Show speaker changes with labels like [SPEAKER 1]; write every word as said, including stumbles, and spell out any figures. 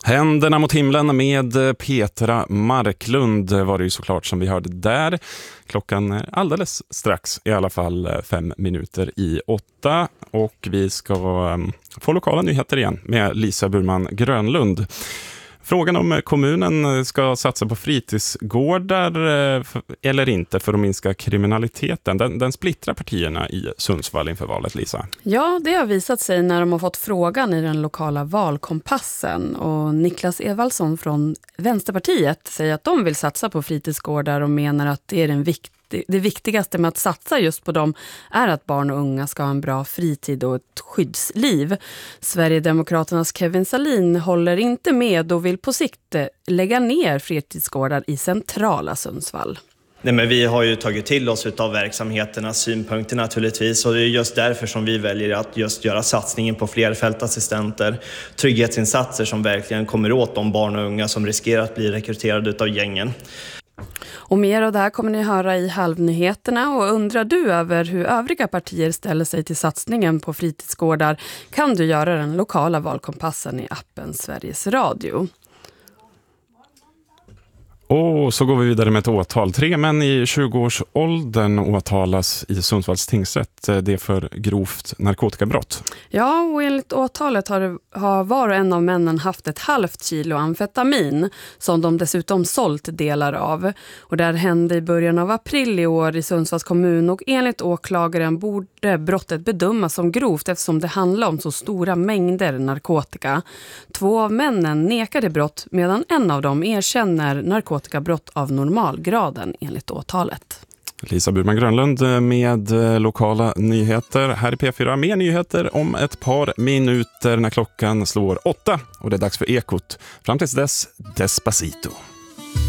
[SPEAKER 1] Händerna mot himlen med Petra Marklund var det ju såklart som vi hörde där. Klockan är alldeles strax, i alla fall fem minuter i åtta. Och vi ska få lokala nyheter igen med Lisa Burman Grönlund. Frågan om kommunen ska satsa på fritidsgårdar eller inte för att minska kriminaliteten, den, den splittrar partierna i Sundsvall inför valet, Lisa.
[SPEAKER 2] Ja, det har visat sig när de har fått frågan i den lokala valkompassen. Och Niklas Evaldsson från Vänsterpartiet säger att de vill satsa på fritidsgårdar och menar att det är den vikt Det viktigaste med att satsa just på dem är att barn och unga ska ha en bra fritid och ett skyddsliv. Sverigedemokraternas Kevin Salin håller inte med och vill på sikt lägga ner fritidsgårdar i centrala Sundsvall.
[SPEAKER 3] Nej, men vi har ju tagit till oss av verksamheternas synpunkter naturligtvis, och det är just därför som vi väljer att just göra satsningen på fler fältassistenter, trygghetsinsatser som verkligen kommer åt de barn och unga som riskerar att bli rekryterade av gängen.
[SPEAKER 2] Och mer av det här kommer ni höra i halvnyheterna, och undrar du över hur övriga partier ställer sig till satsningen på fritidsgårdar kan du göra den lokala valkompassen i appen Sveriges Radio.
[SPEAKER 1] Och så går vi vidare med ett åtal. Tre män i tjugoårsåldern åtalas i Sundsvalls tingsrätt. Det är för grovt narkotikabrott.
[SPEAKER 2] Ja, och enligt åtalet har, har var och en av männen haft ett halvt kilo amfetamin som de dessutom sålt delar av. Och det här hände i början av april i år i Sundsvalls kommun, och enligt åklagaren borde brottet bedömas som grovt eftersom det handlar om så stora mängder narkotika. Två av männen nekade brott medan en av dem erkänner narkotika brott av normalgraden enligt åtalet.
[SPEAKER 1] Lisa Burman Grönlund med lokala nyheter. Här är P fyra, mer nyheter om ett par minuter när klockan slår åtta. Och det är dags för Ekot. Fram tills dess, Despacito.